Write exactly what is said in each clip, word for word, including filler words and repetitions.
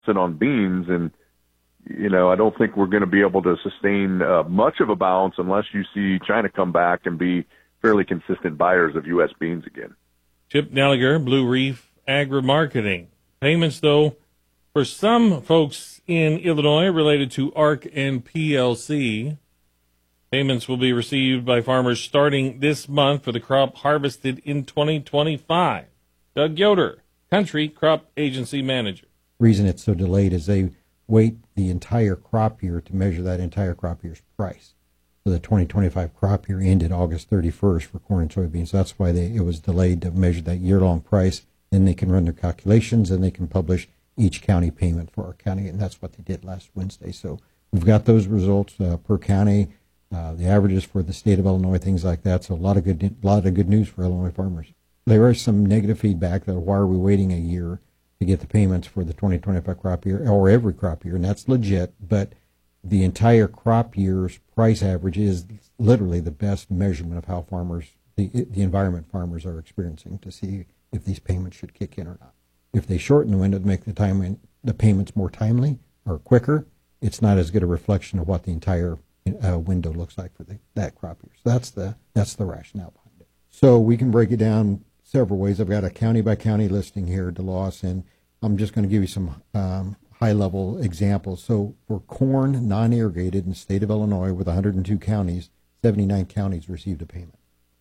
on beans, and you know, I don't think we're going to be able to sustain uh, much of a bounce unless you see China come back and be fairly consistent buyers of U S beans again. Chip Nelliger, Blue Reef Agri-Marketing. Payments, though, for some folks in Illinois related to A R C and P L C. Payments will be received by farmers starting this month for the crop harvested in twenty twenty-five. Doug Yoder, Country Crop Agency Manager. The reason it's so delayed is they wait the entire crop year to measure that entire crop year's price. So the twenty twenty-five crop year ended August thirty-first for corn and soybeans. So that's why they, it was delayed to measure that year-long price. Then they can run their calculations and they can publish each county payment for our county, and that's what they did last Wednesday. So we've got those results uh, per county, uh, the averages for the state of Illinois, things like that. So a lot of good, a lot of good news for Illinois farmers. There is some negative feedback that why are we waiting a year to get the payments for the twenty twenty-five crop year or every crop year, and that's legit. But the entire crop year's price average is literally the best measurement of how farmers, the the environment farmers are experiencing to see if these payments should kick in or not. If they shorten the window to make the time the payments more timely or quicker, it's not as good a reflection of what the entire uh, window looks like for the, that crop year. So that's the that's the rationale behind it. So we can break it down several ways. I've got a county by county listing here, DeLoss, and I'm just going to give you some um, high level examples. So for corn non-irrigated in the state of Illinois with one hundred two counties, seventy-nine counties received a payment.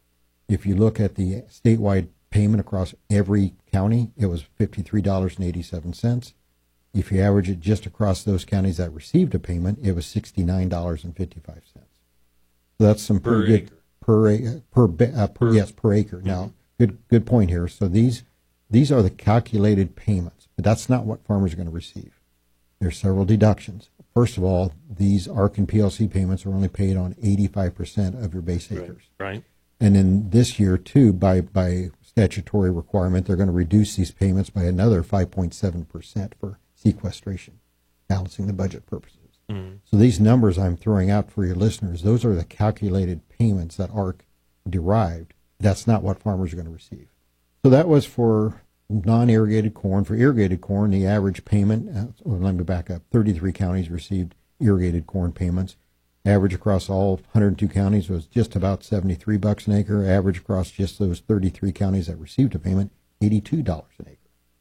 If you look at the statewide payment across every county, it was fifty-three dollars and eighty-seven cents. If you average it just across those counties that received a payment, it was sixty-nine dollars and fifty-five cents. So that's some per pretty acre. good per per, uh, per, per yes per acre. Mm-hmm. Now, good good point here. So these these are the calculated payments, but that's not what farmers are going to receive. There's several deductions. First of all, these A R C and P L C payments are only paid on eighty-five percent of your base acres. Right. right. And then this year, too, by by statutory requirement, they're going to reduce these payments by another five point seven percent for sequestration, balancing the budget purposes. Mm-hmm. So these numbers I'm throwing out for your listeners, those are the calculated payments that A R C derived. That's not what farmers are going to receive. So that was for non-irrigated corn. For irrigated corn, the average payment, uh, well, let me back up, thirty-three counties received irrigated corn payments. Average across all one hundred two counties was just about seventy-three bucks an acre. Average across just those thirty-three counties that received a payment, eighty-two dollars an acre.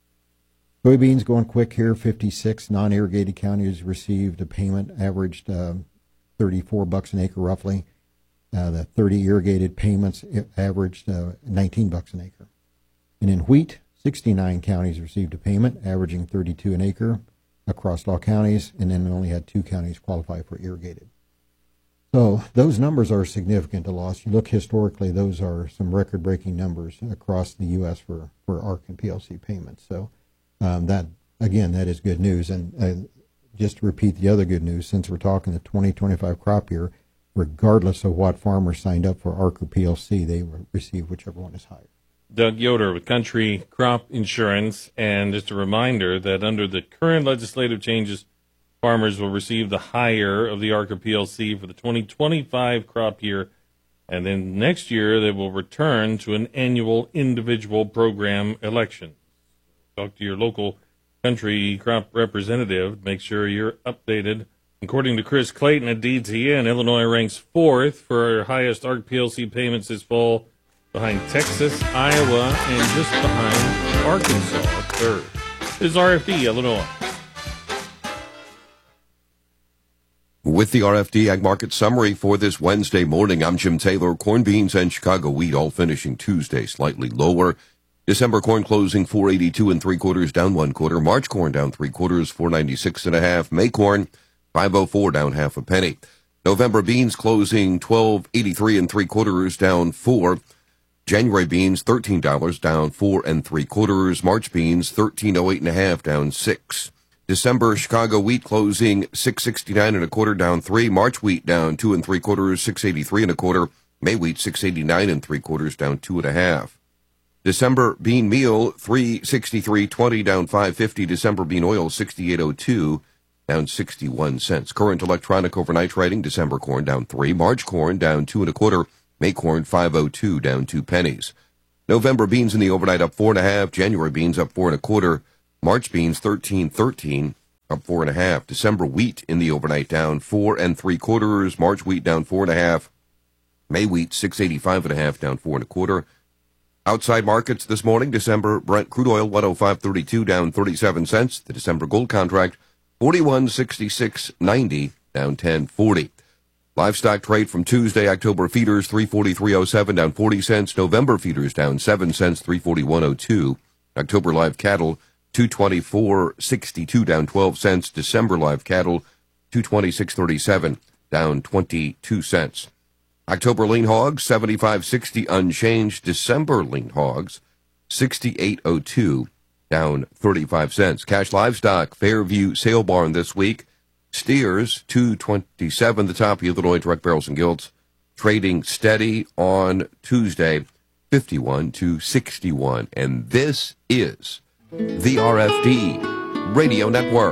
Soybeans going quick here, fifty-six non-irrigated counties received a payment, averaged uh, thirty-four bucks an acre roughly. Uh, the thirty irrigated payments averaged uh, nineteen bucks an acre. And in wheat, sixty-nine counties received a payment, averaging thirty-two an acre across all counties, and then only had two counties qualify for irrigated. So those numbers are significant to loss. You look historically, those are some record-breaking numbers across the U S for, for A R C and P L C payments. So um, that, again, that is good news. And uh, just to repeat the other good news, since we're talking the twenty twenty-five crop year, regardless of what farmers signed up for A R C or P L C, they will receive whichever one is higher. Doug Yoder with Country Crop Insurance. And just a reminder that under the current legislative changes, farmers will receive the higher of the A R C or P L C for the twenty twenty-five crop year, and then next year they will return to an annual individual program election. Talk to your local country crop representative. Make sure you're updated. According to Chris Clayton at D T N, Illinois ranks fourth for our highest A R C P L C payments this fall, behind Texas, Iowa, and just behind Arkansas at third. This is R F D, Illinois. With the R F D Ag Market Summary for this Wednesday morning, I'm Jim Taylor. Corn, beans, and Chicago wheat all finishing Tuesday slightly lower. December corn closing four eighty-two and three quarters, down one quarter. March corn down three quarters, four ninety-six and a half. May corn five oh four, down half a penny. November beans closing twelve eighty-three and three quarters, down four. January beans thirteen dollars, down four and three quarters. March beans thirteen oh eight and a half, down six. December Chicago wheat closing six sixty-nine and a quarter, down three. March wheat down two and three quarters, six eighty-three and a quarter. May wheat six eighty-nine and three quarters, down two and a half. December bean meal three sixty-three twenty, down five fifty. December bean oil sixty-eight oh two, down sixty-one cents. Current electronic overnight trading: December corn down three, March corn down two and a quarter, May corn five oh two, down two pennies. November beans in the overnight up four and a half, January beans up four and a quarter. March beans thirteen thirteen, up four and a half. December wheat in the overnight down four and three quarters. March wheat down four and a half. May wheat six eighty-five and a half, down four and a quarter. Outside markets this morning, December Brent crude oil one oh five thirty-two, down thirty-seven cents. The December gold contract forty-one sixty-six ninety, down ten forty. Livestock trade from Tuesday, October feeders three forty-three oh seven, down forty cents. November feeders down seven cents, three forty-one oh two. October live cattle two twenty-four sixty-two, down twelve cents. December live cattle two twenty-six thirty-seven, down twenty-two cents. October lean hogs seventy-five sixty unchanged. December lean hogs sixty-eight oh two, down thirty-five cents. Cash livestock Fairview sale barn this week. Steers two twenty-seven, the top. Illinois direct barrels and gilts trading steady on Tuesday, fifty-one to sixty-one. And this is the R F D Radio Network.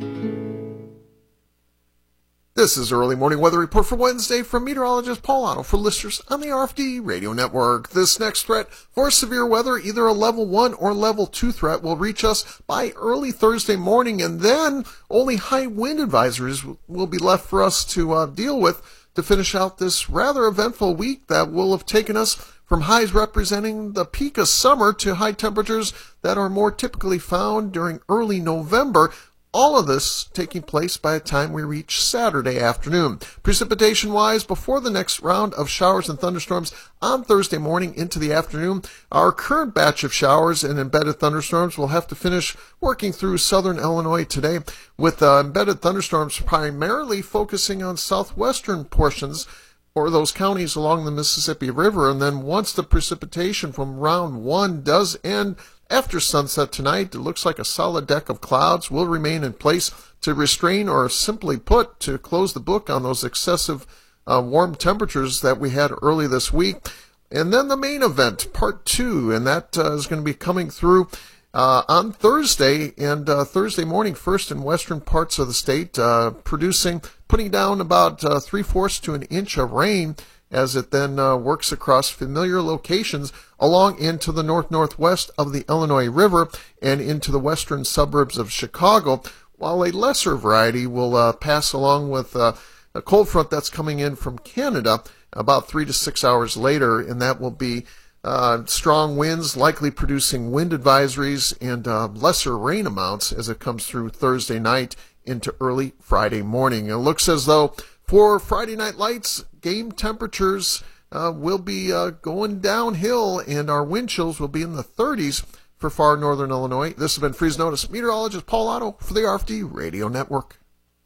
This is Early Morning Weather Report for Wednesday from meteorologist Paul Otto for listeners on the R F D Radio Network. This next threat for severe weather, either a level one or level two threat, will reach us by early Thursday morning, and then only high wind advisories will be left for us to uh, deal with to finish out this rather eventful week that will have taken us from highs representing the peak of summer to high temperatures that are more typically found during early November. All of this taking place by the time we reach Saturday afternoon. Precipitation-wise, before the next round of showers and thunderstorms on Thursday morning into the afternoon, our current batch of showers and embedded thunderstorms will have to finish working through southern Illinois today, with uh, embedded thunderstorms primarily focusing on southwestern portions or those counties along the Mississippi River. And then once the precipitation from round one does end, after sunset tonight, it looks like a solid deck of clouds will remain in place to restrain, or simply put, to close the book on those excessive uh, warm temperatures that we had early this week. And then the main event, part two, and that uh, is going to be coming through uh, on Thursday, and uh, Thursday morning first in western parts of the state, uh, producing, putting down about uh, three-fourths to an inch of rain, as it then uh, works across familiar locations along into the north-northwest of the Illinois River and into the western suburbs of Chicago, while a lesser variety will uh, pass along with uh, a cold front that's coming in from Canada about three to six hours later, and that will be uh, strong winds, likely producing wind advisories and uh, lesser rain amounts as it comes through Thursday night into early Friday morning. It looks as though for Friday Night Lights, game temperatures uh, will be uh, going downhill, and our wind chills will be in the thirties for far northern Illinois. This has been Freeze Notice. Meteorologist Paul Otto for the R F D Radio Network.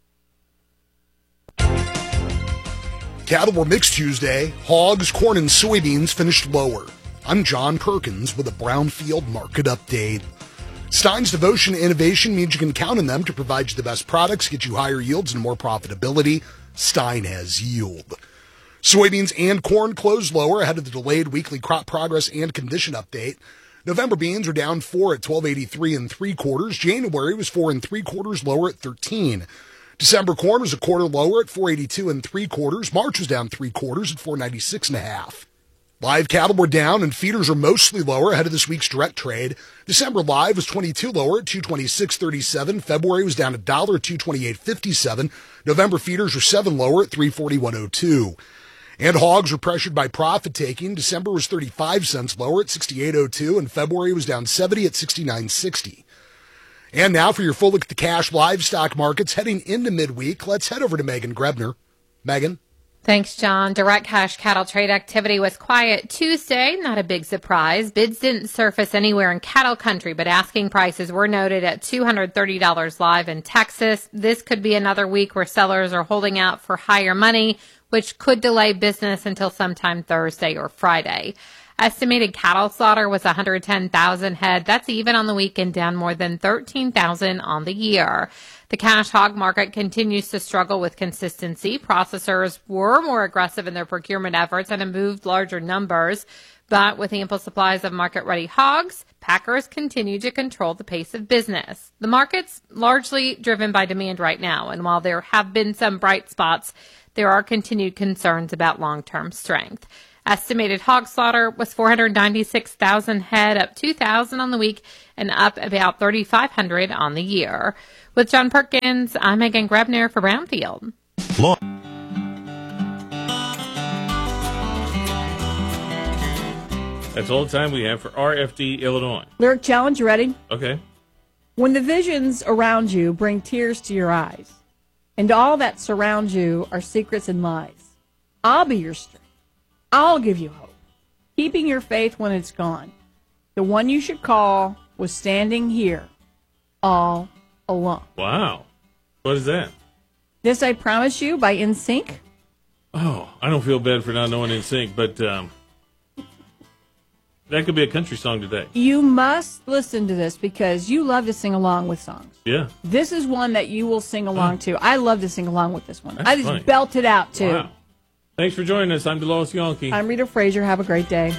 Cattle were mixed Tuesday. Hogs, corn, and soybeans finished lower. I'm John Perkins with a Brownfield Market Update. Stein's devotion to innovation means you can count on them to provide you the best products, get you higher yields and more profitability. Stein has yield. Soybeans and corn closed lower ahead of the delayed weekly crop progress and condition update. November beans are down four at twelve eighty-three and three quarters. January was four and three quarters lower at thirteen. December corn was a quarter lower at four eighty-two and three quarters. March was down three quarters at four ninety-six and a half. Live cattle were down and feeders are mostly lower ahead of this week's direct trade. December live was twenty-two lower at two twenty-six thirty-seven. February was down a dollar at two twenty-eight fifty-seven. November feeders were seven lower at three forty-one oh two. And hogs were pressured by profit taking. December was thirty-five cents lower at sixty-eight oh two, and February was down seventy at sixty-nine sixty. And now for your full look at the cash livestock markets heading into midweek, let's head over to Megan Grebner. Megan? Thanks, John. Direct cash cattle trade activity was quiet Tuesday. Not a big surprise. Bids didn't surface anywhere in cattle country, but asking prices were noted at two hundred thirty dollars live in Texas. This could be another week where sellers are holding out for higher money, which could delay business until sometime Thursday or Friday. Estimated cattle slaughter was one hundred ten thousand head. That's even on the weekend, down more than thirteen thousand on the year. The cash hog market continues to struggle with consistency. Processors were more aggressive in their procurement efforts and have moved larger numbers. But with ample supplies of market-ready hogs, packers continue to control the pace of business. The market's largely driven by demand right now, and while there have been some bright spots, there are continued concerns about long-term strength. Estimated hog slaughter was four hundred ninety-six thousand head, up two thousand on the week and up about thirty-five hundred on the year. With John Perkins, I'm Megan Grebner for Brownfield. Law. That's all the time we have for R F D Illinois. Lyric challenge, you ready? Okay. When the visions around you bring tears to your eyes, and all that surrounds you are secrets and lies, I'll be your strength. I'll give you hope, keeping your faith when it's gone. The one you should call was standing here, all alone. Wow. What is that? This I Promise You by N Sync. Oh, I don't feel bad for not knowing N Sync, but um, that could be a country song today. You must listen to this because you love to sing along with songs. Yeah. This is one that you will sing along to. I love to sing along with this one. That's I just funny. belt it out, too. Wow. Thanks for joining us. I'm Dolores Yonke. I'm Rita Frazier. Have a great day.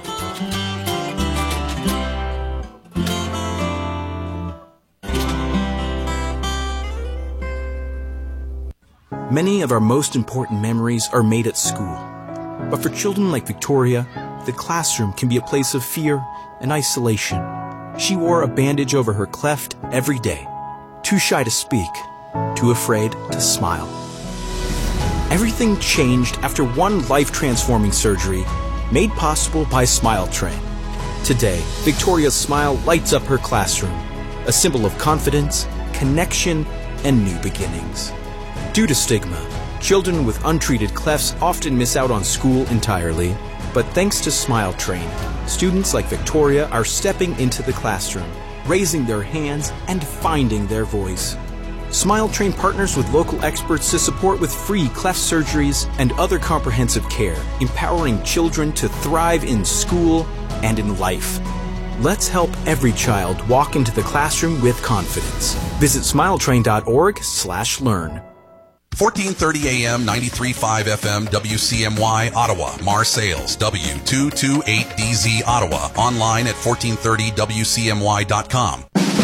Many of our most important memories are made at school. But for children like Victoria, the classroom can be a place of fear and isolation. She wore a bandage over her cleft every day, too shy to speak, too afraid to smile. Everything changed after one life-transforming surgery made possible by Smile Train. Today, Victoria's smile lights up her classroom, a symbol of confidence, connection, and new beginnings. Due to stigma, children with untreated clefts often miss out on school entirely. But thanks to Smile Train, students like Victoria are stepping into the classroom, raising their hands, and finding their voice. Smile Train partners with local experts to support with free cleft surgeries and other comprehensive care, empowering children to thrive in school and in life. Let's help every child walk into the classroom with confidence. Visit smiletrain.org slash learn. fourteen thirty A M, ninety-three point five F M, W C M Y, Ottawa, Marseilles, W two two eight D Z, Ottawa. Online at fourteen thirty W C M Y dot com.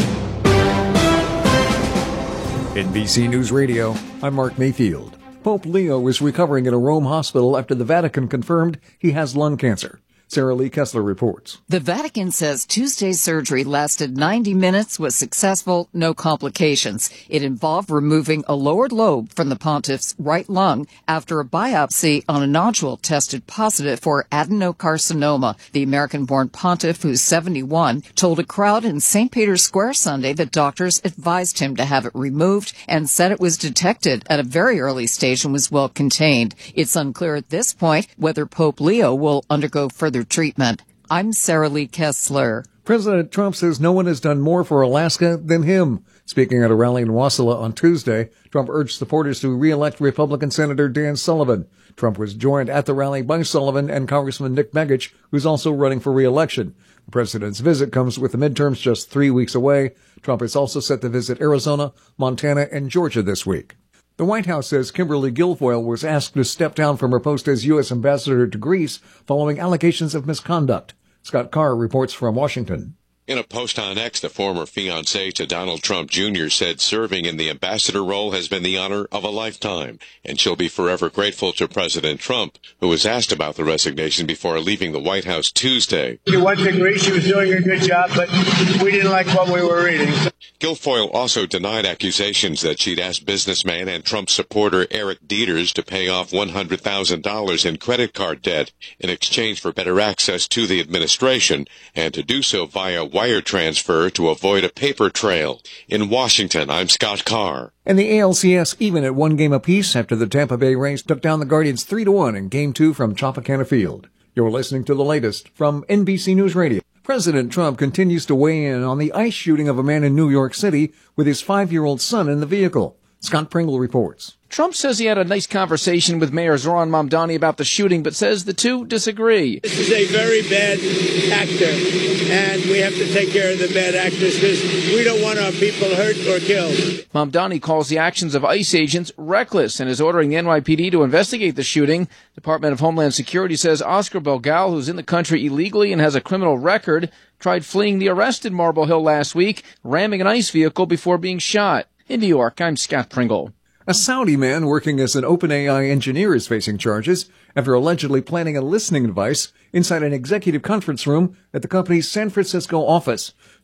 N B C News Radio, I'm Mark Mayfield. Pope Leo is recovering in a Rome hospital after the Vatican confirmed he has lung cancer. Sarah Lee Kessler reports. The Vatican says Tuesday's surgery lasted ninety minutes, was successful, no complications. It involved removing a lower lobe from the pontiff's right lung after a biopsy on a nodule tested positive for adenocarcinoma. The American-born pontiff, who's seventy-one, told a crowd in Saint Peter's Square Sunday that doctors advised him to have it removed and said it was detected at a very early stage and was well contained. It's unclear at this point whether Pope Leo will undergo further treatment. I'm Sarah Lee Kessler. President Trump says no one has done more for Alaska than him. Speaking at a rally in Wasilla on Tuesday, Trump urged supporters to re-elect Republican Senator Dan Sullivan. Trump was joined at the rally by Sullivan and Congressman Nick Begich, who's also running for re-election. The president's visit comes with the midterms just three weeks away. Trump is also set to visit Arizona, Montana, and Georgia this week. The White House says Kimberly Guilfoyle was asked to step down from her post as U S ambassador to Greece following allegations of misconduct. Scott Carr reports from Washington. In a post on X, the former fiancée to Donald Trump Junior said serving in the ambassador role has been the honor of a lifetime, and she'll be forever grateful to President Trump, who was asked about the resignation before leaving the White House Tuesday. She went to Greece. She was doing a good job, but we didn't like what we were reading. Guilfoyle also denied accusations that she'd asked businessman and Trump supporter Eric Dieters to pay off one hundred thousand dollars in credit card debt in exchange for better access to the administration, and to do so via wire transfer to avoid a paper trail. In Washington, I'm Scott Carr. And the A L C S even at one game apiece after the Tampa Bay Rays took down the Guardians three to one in Game two from Tropicana Field. You're listening to the latest from N B C News Radio. President Trump continues to weigh in on the ICE shooting of a man in New York City with his five-year-old son in the vehicle. Scott Pringle reports. Trump says he had a nice conversation with Mayor Zohran Mamdani about the shooting, but says the two disagree. This is a very bad actor, and we have to take care of the bad actors because we don't want our people hurt or killed. Mamdani calls the actions of ICE agents reckless and is ordering the N Y P D to investigate the shooting. Department of Homeland Security says Oscar Belgal, who's in the country illegally and has a criminal record, tried fleeing the arrest in Marble Hill last week, ramming an ICE vehicle before being shot. In New York, I'm Scott Pringle. A Saudi man working as an OpenAI engineer is facing charges after allegedly planting a listening device inside an executive conference room at the company's San Francisco office.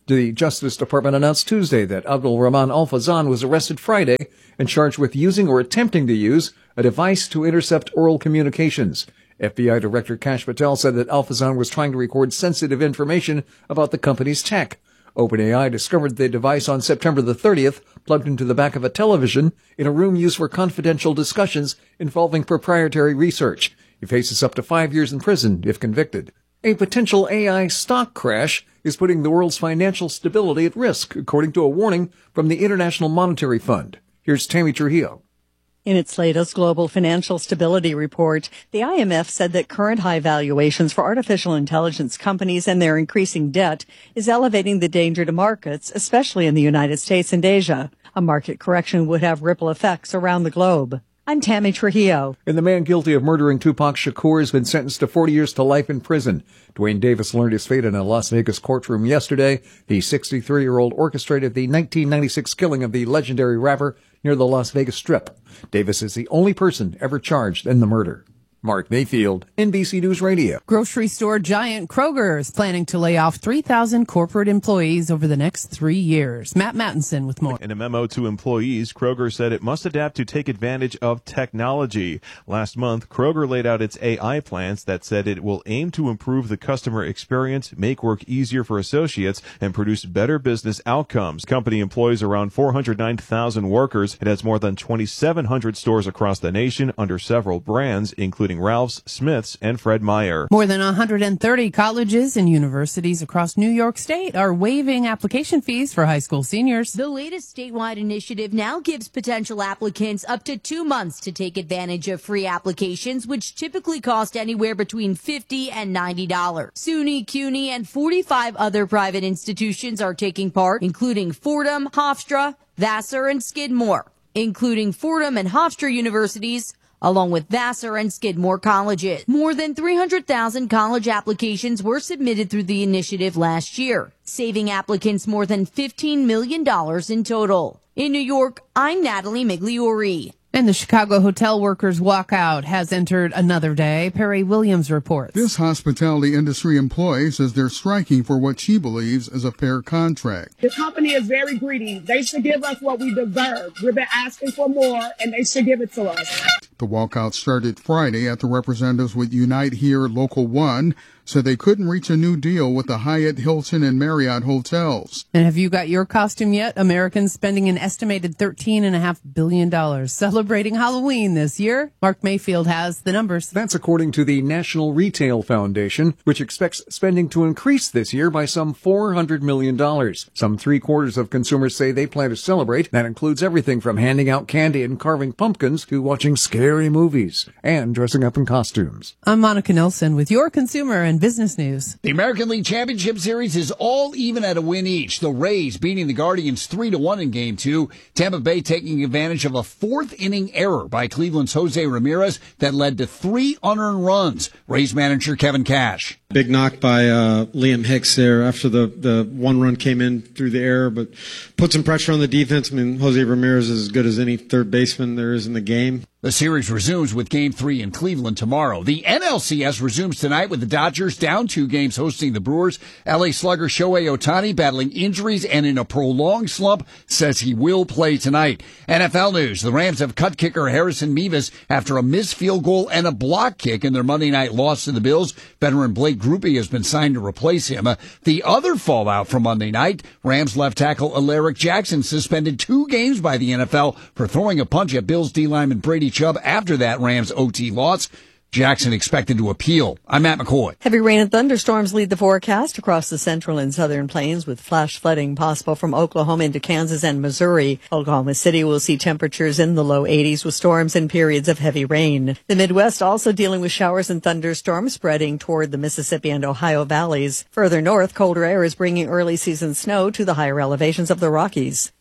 The Justice Department announced Tuesday that Abdul Rahman Al-Fazan was arrested Friday and charged with using or attempting to use a device to intercept oral communications. F B I Director Kash Patel said that Al-Fazan was trying to record sensitive information about the company's tech. OpenAI discovered the device on September the thirtieth, plugged into the back of a television in a room used for confidential discussions involving proprietary research. He faces up to five years in prison if convicted. A potential A I stock crash is putting the world's financial stability at risk, according to a warning from the International Monetary Fund. Here's Tammy Trujillo. In its latest global financial stability report, the I M F said that current high valuations for artificial intelligence companies and their increasing debt is elevating the danger to markets, especially in the United States and Asia. A market correction would have ripple effects around the globe. I'm Tammy Trujillo. And the man guilty of murdering Tupac Shakur has been sentenced to forty years to life in prison. Dwayne Davis learned his fate in a Las Vegas courtroom yesterday. The sixty-three-year-old orchestrated the nineteen ninety-six killing of the legendary rapper near the Las Vegas Strip. Davis is the only person ever charged in the murder. Mark Mayfield, N B C News Radio. Grocery store giant Kroger is planning to lay off three thousand corporate employees over the next three years. Matt Mattinson with more. In a memo to employees, Kroger said it must adapt to take advantage of technology. Last month, Kroger laid out its A I plans that said it will aim to improve the customer experience, make work easier for associates, and produce better business outcomes. Company employs around four hundred nine thousand workers. It has more than twenty-seven hundred stores across the nation under several brands, including Ralph's, Smith's, and Fred Meyer. More than one hundred thirty colleges and universities across New York State are waiving application fees for high school seniors. The latest statewide initiative now gives potential applicants up to two months to take advantage of free applications, which typically cost anywhere between fifty dollars and ninety dollars. SUNY, CUNY, and forty-five other private institutions are taking part, including Fordham, Hofstra, Vassar, and Skidmore, including Fordham and Hofstra universities, along with Vassar and Skidmore colleges. More than three hundred thousand college applications were submitted through the initiative last year, saving applicants more than fifteen million dollars in total. In New York, I'm Natalie Migliori. And the Chicago hotel workers walkout has entered another day. Perry Williams reports. This hospitality industry employee says they're striking for what she believes is a fair contract. The company is very greedy. They should give us what we deserve. We've been asking for more, and they should give it to us. The walkout started Friday after representatives with Unite Here Local one said they couldn't reach a new deal with the Hyatt, Hilton, and Marriott hotels. And have you got your costume yet? Americans spending an estimated thirteen point five billion dollars celebrating Halloween this year. Mark Mayfield has the numbers. That's according to the National Retail Foundation, which expects spending to increase this year by some four hundred million dollars. Some three quarters of consumers say they plan to celebrate. That includes everything from handing out candy and carving pumpkins to watching scary movies and dressing up in costumes. I'm Monica Nelson with your consumer and business news. The American League Championship Series is all even at a win each. The Rays beating the Guardians three to one in Game two. Tampa Bay taking advantage of a fourth inning error by Cleveland's Jose Ramirez that led to three unearned runs. Rays manager Kevin Cash. Big knock by uh, Liam Hicks there after the, the one run came in through the air, but put some pressure on the defense. I mean, Jose Ramirez is as good as any third baseman there is in the game. The series resumes with Game three in Cleveland tomorrow. The N L C S resumes tonight with the Dodgers down two games hosting the Brewers. L A slugger Shohei Ohtani, battling injuries and in a prolonged slump, says he will play tonight. N F L news. The Rams have cut kicker Harrison Mevis after a missed field goal and a block kick in their Monday night loss to the Bills. Veteran Blake Grupe has been signed to replace him. The other fallout from Monday night, Rams left tackle Alaric Jackson suspended two games by the N F L for throwing a punch at Bills D lineman Brady Chubb after that Rams O T loss. Jackson expected to appeal. I'm Matt McCoy. Heavy rain and thunderstorms lead the forecast across the central and southern plains, with flash flooding possible from Oklahoma into Kansas and Missouri. Oklahoma City will see temperatures in the low eighties with storms and periods of heavy rain. The Midwest also dealing with showers and thunderstorms spreading toward the Mississippi and Ohio valleys. Further north, colder air is bringing early season snow to the higher elevations of the Rockies.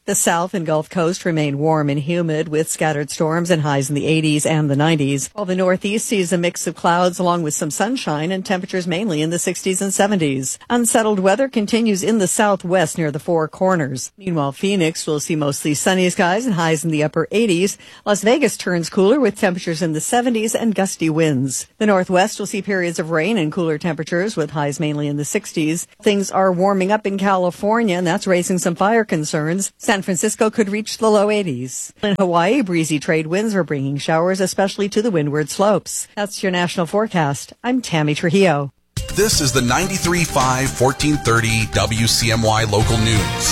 The South and Gulf Coast remain warm and humid with scattered storms and highs in the eighties and the nineties, while the Northeast sees a mix of clouds along with some sunshine and temperatures mainly in the sixties and seventies. Unsettled weather continues in the Southwest near the Four Corners. Meanwhile, Phoenix will see mostly sunny skies and highs in the upper eighties. Las Vegas turns cooler with temperatures in the seventies and gusty winds. The Northwest will see periods of rain and cooler temperatures with highs mainly in the sixties. Things are warming up in California, and that's raising some fire concerns. San Francisco could reach the low eighties. In Hawaii, breezy trade winds are bringing showers, especially to the windward slopes. That's your national forecast. I'm Tammy Trujillo. This is the ninety-three point five, fourteen thirty W C M Y local news.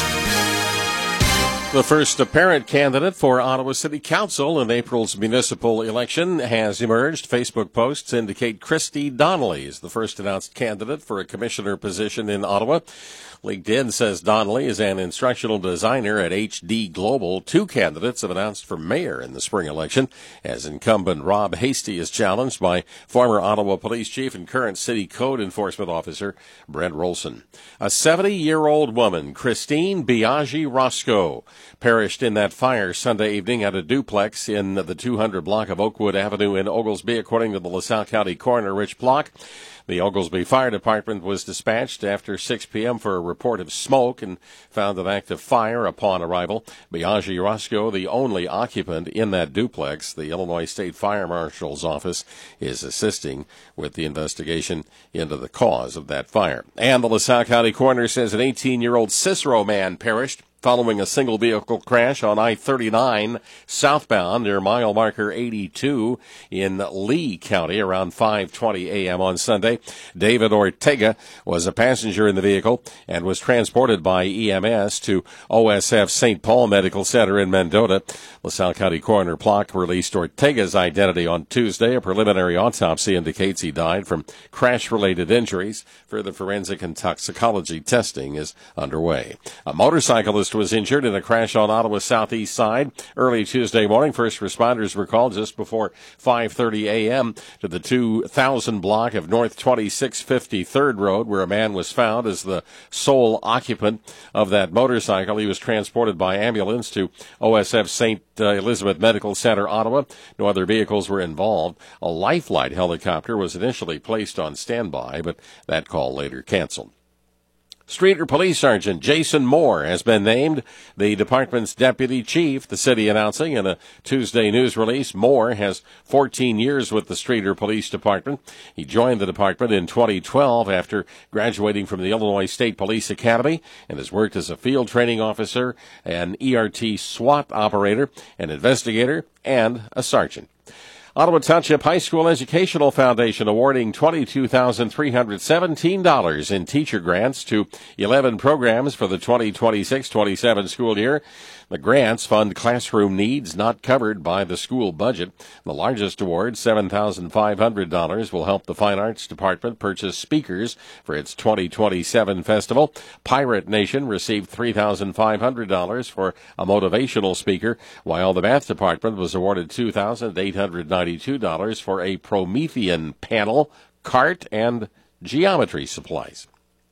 The first apparent candidate for Ottawa City Council in April's municipal election has emerged. Facebook posts indicate Christy Donnelly is the first announced candidate for a commissioner position in Ottawa. LinkedIn says Donnelly is an instructional designer at H D Global. Two candidates have announced for mayor in the spring election, as incumbent Rob Hasty is challenged by former Ottawa Police Chief and current City Code Enforcement Officer Brent Rolson. A seventy-year-old woman, Christine Biagi Roscoe, perished in that fire Sunday evening at a duplex in the two hundred block of Oakwood Avenue in Oglesby, according to the LaSalle County Coroner Rich Block. The Oglesby Fire Department was dispatched after six p.m. for a report of smoke and found an active fire upon arrival. Biagi Roscoe, the only occupant in that duplex. The Illinois State Fire Marshal's office is assisting with the investigation into the cause of that fire. And the LaSalle County Coroner says an eighteen-year-old Cicero man perished following a single-vehicle crash on I thirty-nine southbound near mile marker eighty-two in Lee County around five twenty a.m. on Sunday. David Ortega was a passenger in the vehicle and was transported by E M S to O S F Saint Paul Medical Center in Mendota. LaSalle County Coroner Plock released Ortega's identity on Tuesday. A preliminary autopsy indicates he died from crash-related injuries. Further forensic and toxicology testing is underway. A motorcyclist was injured in a crash on Ottawa's southeast side early Tuesday morning. First responders were called just before five thirty a.m. to the two thousand block of North twenty-six fifty-third Road, where a man was found as the sole occupant of that motorcycle. He was transported by ambulance to O S F Saint Elizabeth Medical Center, Ottawa. No other vehicles were involved. A Lifelight helicopter was initially placed on standby, but that call later canceled. Streator Police Sergeant Jason Moore has been named the department's deputy chief, the city announcing in a Tuesday news release. Moore has fourteen years with the Streator Police Department. He joined the department in twenty twelve after graduating from the Illinois State Police Academy and has worked as a field training officer, an E R T SWAT operator, an investigator, and a sergeant. Ottawa Township High School Educational Foundation awarding twenty-two thousand three hundred seventeen dollars in teacher grants to eleven programs for the twenty twenty-six twenty-seven school year. The grants fund classroom needs not covered by the school budget. The largest award, seven thousand five hundred dollars, will help the Fine Arts Department purchase speakers for its twenty twenty-seven festival. Pirate Nation received three thousand five hundred dollars for a motivational speaker, while the Math Department was awarded two thousand eight hundred ninety-two dollars for a Promethean panel, cart, and geometry supplies.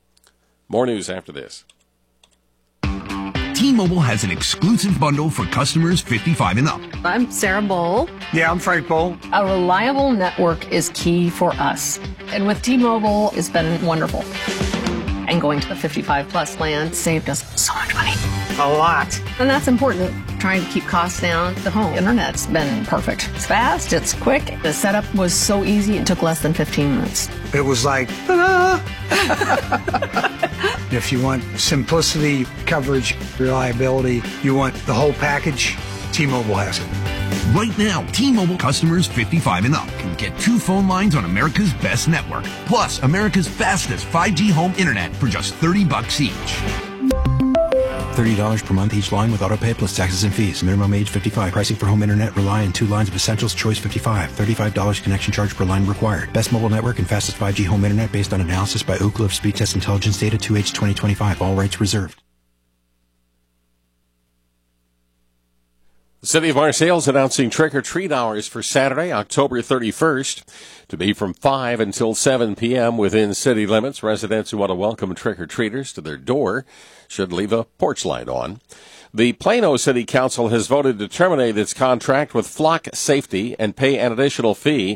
More news after this. T-Mobile has an exclusive bundle for customers fifty-five and up. I'm Sarah Bowl. Yeah, I'm Frank Bowl. A reliable network is key for us. And with T-Mobile, it's been wonderful. And going to the fifty-five plus plan saved us so much money. A lot. And that's important. Trying to keep costs down. The home internet's been perfect. It's fast, it's quick. The setup was so easy, it took less than fifteen minutes. It was like, ta-da! If you want simplicity, coverage, reliability, you want the whole package, T-Mobile has it. Right now, T-Mobile customers fifty-five and up can get two phone lines on America's best network, plus America's fastest five G home internet for just thirty bucks each. thirty dollars per month each line with autopay plus taxes and fees. Minimum age fifty-five. Pricing for home internet rely on two lines of Essentials Choice fifty-five. thirty-five dollars connection charge per line required. Best mobile network and fastest five G home internet based on analysis by Ookla of Speed Test Intelligence Data two H twenty twenty-five. All rights reserved. The City of Marseilles announcing trick-or-treat hours for Saturday, October thirty-first, to be from five until seven p.m. within city limits. Residents who want to welcome trick-or-treaters to their door should leave a porch light on. The Plano City Council has voted to terminate its contract with Flock Safety and pay an additional fee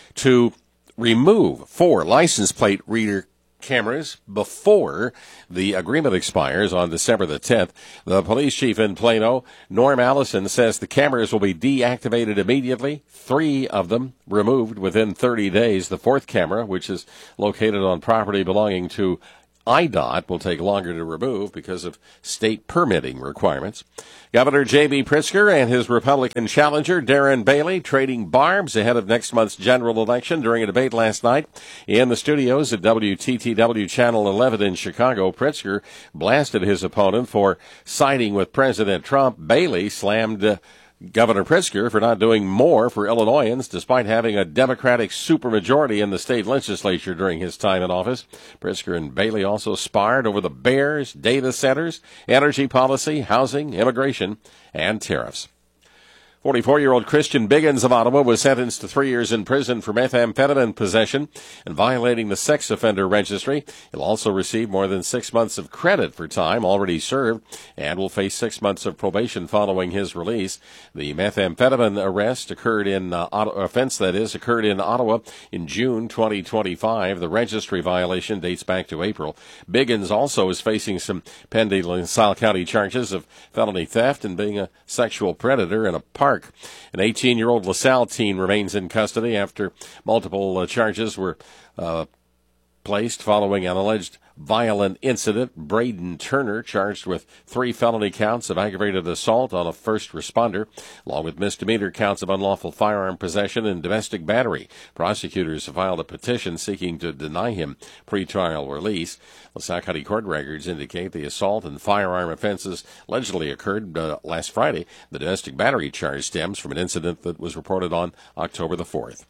to remove four license plate reader cameras before the agreement expires on December the tenth. The police chief in Plano, Norm Allison, says the cameras will be deactivated immediately, three of them removed within thirty days. The fourth camera, which is located on property belonging to I D O T, will take longer to remove because of state permitting requirements. Governor J B. Pritzker and his Republican challenger, Darren Bailey, trading barbs ahead of next month's general election during a debate last night in the studios at W T T W Channel eleven in Chicago. Pritzker blasted his opponent for siding with President Trump. Bailey slammed uh, Governor Pritzker for not doing more for Illinoisans despite having a Democratic supermajority in the state legislature during his time in office. Pritzker and Bailey also sparred over the bears, data centers, energy policy, housing, immigration, and tariffs. forty-four-year-old Christian Biggins of Ottawa was sentenced to three years in prison for methamphetamine possession and violating the sex offender registry. He'll also receive more than six months of credit for time already served and will face six months of probation following his release. The methamphetamine arrest occurred in, uh, offense that is, occurred in Ottawa in June twenty twenty-five. The registry violation dates back to April. Biggins also is facing some pending LaSalle County charges of felony theft and being a sexual predator in a park. An eighteen-year-old LaSalle teen remains in custody after multiple uh, charges were uh, placed following an alleged violent incident. Braden Turner charged with three felony counts of aggravated assault on a first responder, along with misdemeanor counts of unlawful firearm possession and domestic battery. Prosecutors have filed a petition seeking to deny him pretrial release. LaSalle County court records indicate the assault and firearm offenses allegedly occurred uh, last Friday. The domestic battery charge stems from an incident that was reported on October the fourth.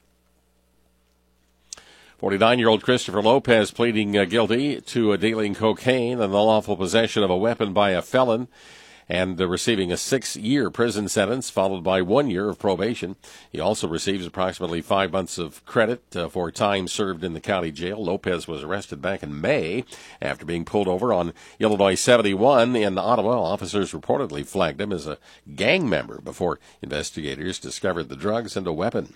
forty-nine-year-old Christopher Lopez pleading uh, guilty to uh, dealing cocaine and the lawful possession of a weapon by a felon and uh, receiving a six-year prison sentence followed by one year of probation. He also receives approximately five months of credit uh, for time served in the county jail. Lopez was arrested back in May after being pulled over on Illinois seventy-one in Ottawa. Officers reportedly flagged him as a gang member before investigators discovered the drugs and a weapon.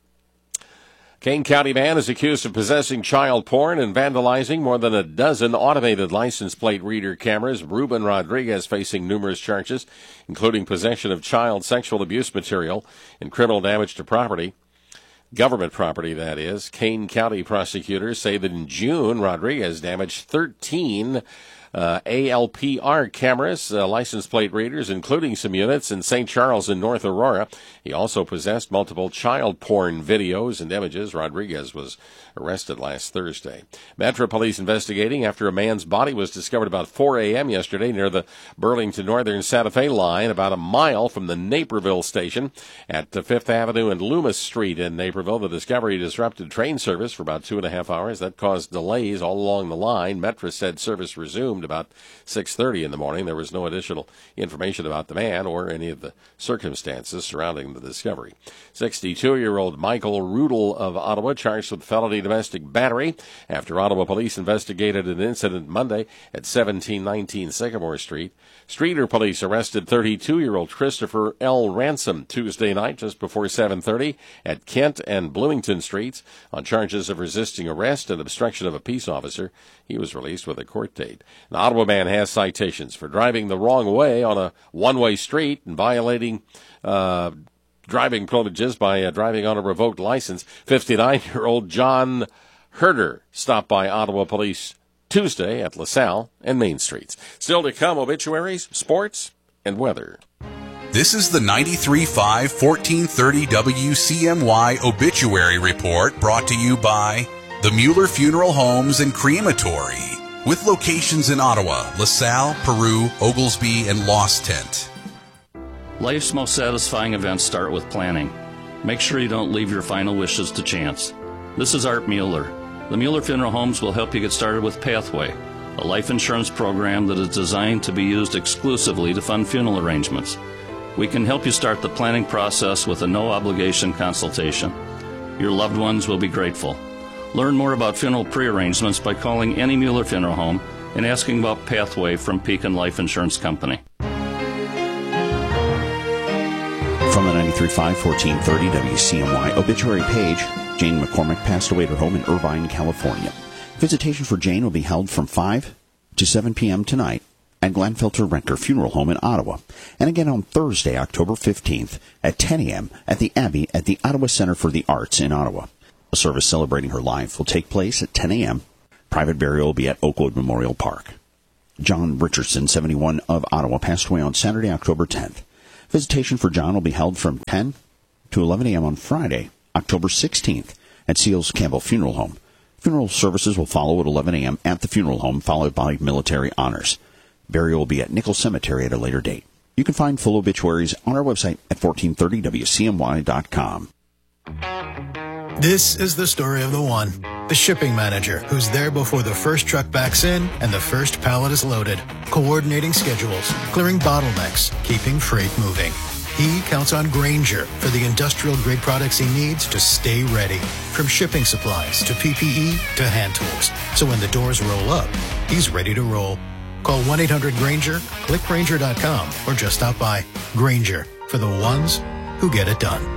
Kane County man is accused of possessing child porn and vandalizing more than a dozen automated license plate reader cameras. Ruben Rodriguez facing numerous charges, including possession of child sexual abuse material and criminal damage to property. Government property, that is. Kane County prosecutors say that in June, Rodriguez damaged thirteen Uh, A L P R cameras, uh, license plate readers, including some units in Saint Charles and North Aurora. He also possessed multiple child porn videos and images. Rodriguez was arrested last Thursday. Metro Police investigating after a man's body was discovered about four a.m. yesterday near the Burlington Northern Santa Fe line, about a mile from the Naperville station at the Fifth Avenue and Loomis Street in Naperville. The discovery disrupted train service for about two and a half hours. That caused delays all along the line. Metro said service resumed about six thirty in the morning. There was no additional information about the man or any of the circumstances surrounding the discovery. sixty-two-year-old Michael Rudel of Ottawa charged with felony domestic battery after Ottawa police investigated an incident Monday at seventeen nineteen Sycamore Street. Streeter police arrested thirty-two-year-old Christopher L. Ransom Tuesday night just before seven thirty at Kent and Bloomington Streets on charges of resisting arrest and obstruction of a peace officer. He was released with a court date. An Ottawa man has citations for driving the wrong way on a one-way street and violating uh, driving privileges by uh, driving on a revoked license. fifty-nine-year-old John Herder stopped by Ottawa police Tuesday at LaSalle and Main Streets. Still to come, obituaries, sports, and weather. This is the ninety-three point five, fourteen thirty W C M Y Obituary Report, brought to you by the Mueller Funeral Homes and Crematory, with locations in Ottawa, LaSalle, Peru, Oglesby, and Lost Tent. Life's most satisfying events start with planning. Make sure you don't leave your final wishes to chance. This is Art Mueller. The Mueller Funeral Homes will help you get started with Pathway, a life insurance program that is designed to be used exclusively to fund funeral arrangements. We can help you start the planning process with a no-obligation consultation. Your loved ones will be grateful. Learn more about funeral prearrangements by calling any Mueller Funeral Home and asking about Pathway from Pekin Life Insurance Company. From the ninety-three point five, fourteen thirty W C M Y obituary page, Jane McCormick passed away at her home in Irvine, California. Visitation for Jane will be held from five to seven p.m. tonight at Glenfilter Renter Funeral Home in Ottawa, and again on Thursday, October fifteenth at ten a.m. at the Abbey at the Ottawa Center for the Arts in Ottawa. A service celebrating her life will take place at ten a.m. Private burial will be at Oakwood Memorial Park. John Richardson, seventy-one, of Ottawa, passed away on Saturday, October tenth. Visitation for John will be held from ten to eleven a.m. on Friday, October sixteenth, at Seals Campbell Funeral Home. Funeral services will follow at eleven a.m. at the funeral home, followed by military honors. Burial will be at Nickel Cemetery at a later date. You can find full obituaries on our website at fourteen thirty W C M Y dot com. This is the story of the one, the shipping manager, who's there before the first truck backs in and the first pallet is loaded, coordinating schedules, clearing bottlenecks, keeping freight moving. He counts on Grainger for the industrial-grade products he needs to stay ready, from shipping supplies to P P E to hand tools. So when the doors roll up, he's ready to roll. Call one eight hundred Grainger, click Grainger dot com, or just stop by. Grainger, for the ones who get it done.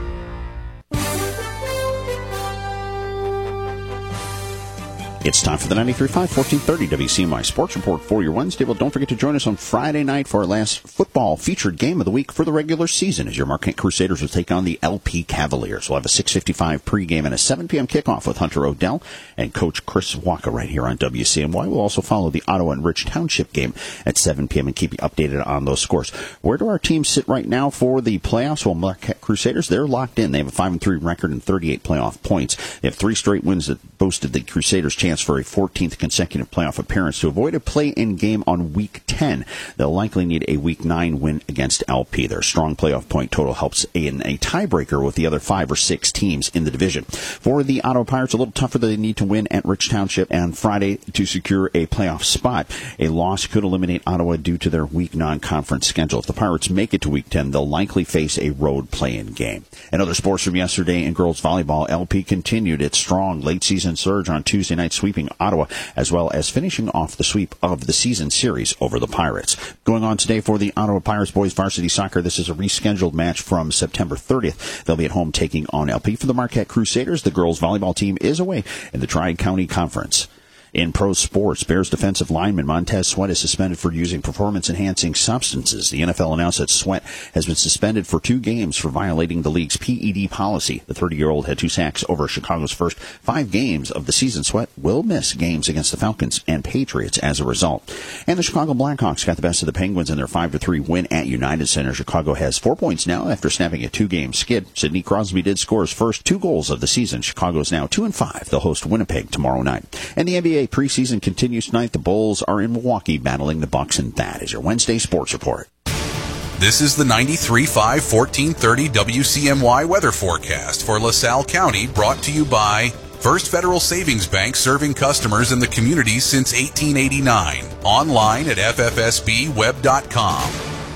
It's time for the ninety-three point five, fourteen thirty W C M I Sports Report for your Wednesday. Well, don't forget to join us on Friday night for our last football featured game of the week for the regular season, as your Marquette Crusaders will take on the L P Cavaliers. We'll have a six fifty-five pregame and a seven p.m. kickoff with Hunter O'Dell and Coach Chris Walker right here on W C M Y. We'll also follow the Ottawa and Rich Township game at seven p.m. and keep you updated on those scores. Where do our teams sit right now for the playoffs? Well, Marquette Crusaders, they're locked in. They have a five and three record and thirty-eight playoff points. They have three straight wins that boasted the Crusaders' chance for a fourteenth consecutive playoff appearance. To avoid a play-in game on Week ten, they'll likely need a Week nine win against L P. Their strong playoff point total helps in a tiebreaker with the other five or six teams in the division. For the Ottawa Pirates, a little tougher. They need to win at Rich Township on Friday to secure a playoff spot. A loss could eliminate Ottawa due to their weak non-conference schedule. If the Pirates make it to Week ten, they'll likely face a road play-in game. And other sports from yesterday in girls volleyball, L P continued its strong late-season surge on Tuesday night, sweeping Ottawa, as well as finishing off the sweep of the season series over the Pirates. Going on today for the Ottawa Pirates boys varsity soccer, this is a rescheduled match from September thirtieth. They'll be at home taking on L P. For the Marquette Crusaders, the girls volleyball team is away in the Tri-County Conference. In pro sports, Bears defensive lineman Montez Sweat is suspended for using performance-enhancing substances. The N F L announced that Sweat has been suspended for two games for violating the league's P E D policy. The thirty-year-old had two sacks over Chicago's first five games of the season. Sweat will miss games against the Falcons and Patriots as a result. And the Chicago Blackhawks got the best of the Penguins in their five to three win at United Center. Chicago has four points now after snapping a two-game skid. Sidney Crosby did score his first two goals of the season. Chicago is now two and five. They'll host Winnipeg tomorrow night. And the N B A preseason continues tonight. The Bulls are in Milwaukee battling the Bucks, and that is your Wednesday Sports Report. This is the ninety-three point five, fourteen thirty W C M Y weather forecast for LaSalle County, brought to you by First Federal Savings Bank, serving customers in the community since eighteen eighty-nine. Online at F F S B web dot com.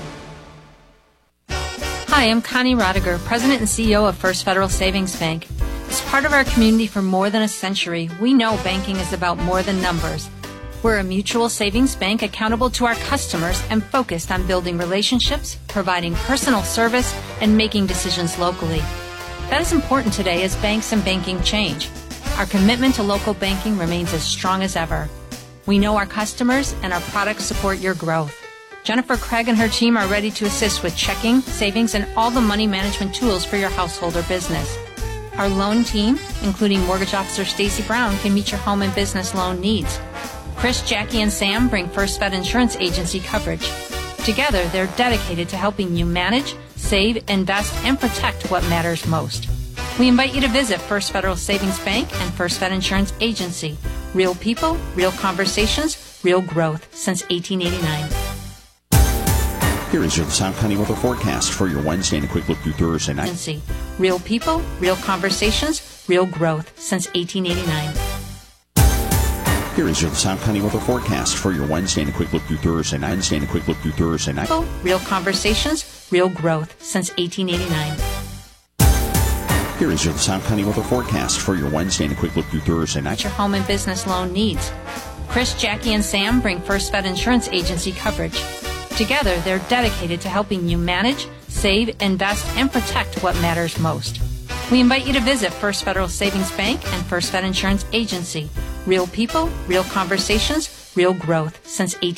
Hi, I'm Connie Rodiger, President and C E O of First Federal Savings Bank. As part of our community for more than a century, we know banking is about more than numbers. We're a mutual savings bank accountable to our customers and focused on building relationships, providing personal service, and making decisions locally. That is important today as banks and banking change. Our commitment to local banking remains as strong as ever. We know our customers and our products support your growth. Jennifer Craig and her team are ready to assist with checking, savings, and all the money management tools for your household or business. Our loan team, including Mortgage Officer Stacy Brown, can meet your home and business loan needs. Chris, Jackie, and Sam bring First Fed Insurance Agency coverage. Together, they're dedicated to helping you manage, save, invest, and protect what matters most. We invite you to visit First Federal Savings Bank and First Fed Insurance Agency. Real people, real conversations, real growth since eighteen eighty-nine. Here is your South County weather forecast for your Wednesday and a quick look through Thursday night. Agency. Real people, real conversations, real growth since eighteen eighty-nine. Here is your South County weather forecast for your Wednesday and a quick look through Thursday night. Wednesday and a quick look through Thursday night. Real conversations, real growth since eighteen eighty-nine. Here is your South County weather forecast for your Wednesday and a quick look through Thursday night. Your home and business loan needs. Chris, Jackie, and Sam bring First Fed Insurance Agency coverage. Together, they're dedicated to helping you manage, save, invest, and protect what matters most. We invite you to visit First Federal Savings Bank and First Fed Insurance Agency. Real people, real conversations, real growth since eighteen